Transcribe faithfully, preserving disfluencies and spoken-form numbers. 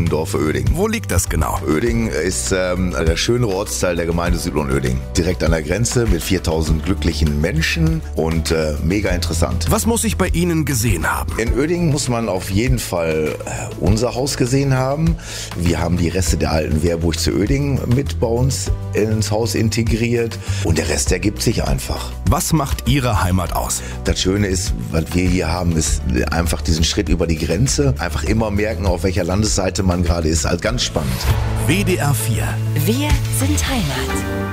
Dorf Oeding. Wo liegt das genau? Oeding ist ähm, der schöne Ortsteil der Gemeinde Südlohn-Oeding. Direkt an der Grenze mit viertausend glücklichen Menschen und äh, mega interessant. Was muss ich bei Ihnen gesehen haben? In Oeding muss man auf jeden Fall äh, unser Haus gesehen haben. Wir haben die Reste der alten Wehrburg zu Oeding mit bei uns ins Haus integriert und der Rest ergibt sich einfach. Was macht Ihre Heimat aus? Das Schöne ist, was wir hier haben, ist einfach diesen Schritt über die Grenze. Einfach immer merken, auf welcher Landesseite man gerade ist. Also ganz spannend. W D R vier. Wir sind Heimat.